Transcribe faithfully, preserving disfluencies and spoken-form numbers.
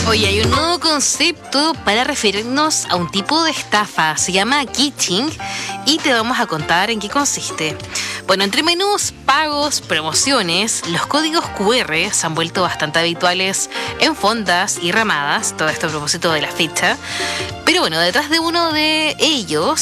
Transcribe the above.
Hoy hay un nuevo concepto para referirnos a un tipo de estafa. Se llama kitsching y te vamos a contar en qué consiste. Bueno, entre menús, pagos, promociones, los códigos cu erre se han vuelto bastante habituales en fondas y ramadas, todo esto a propósito de la fecha. Pero bueno, detrás de uno de ellos